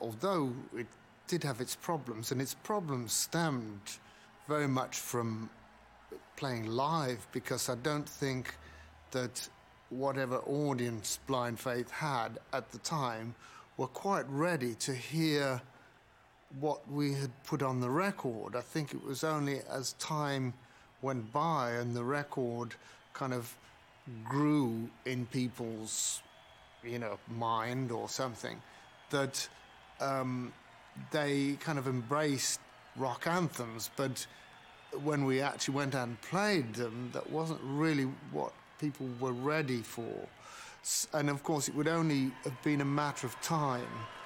although it did have its problems, and its problems stemmed very much from playing live, because I don't think that whatever audience Blind Faith had at the time were quite ready to hear what we had put on the record. I think it was only as time went by and the record kind of grew in people's, mind or something, that they kind of embraced rock anthems. But when we actually went out and played them, that wasn't really what people were ready for. And of course, it would only have been a matter of time